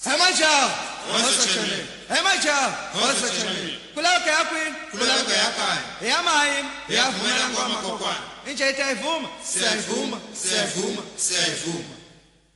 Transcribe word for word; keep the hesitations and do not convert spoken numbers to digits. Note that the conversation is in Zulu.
Emaja, hosa chane. Emaja, hosa chane. Kulaka ya queen, kulaka ya kai. Ya mai, Ya fumela ngoma kokwana. inje ita ivuma, Siyayivuma, siyayivuma, siyayivuma.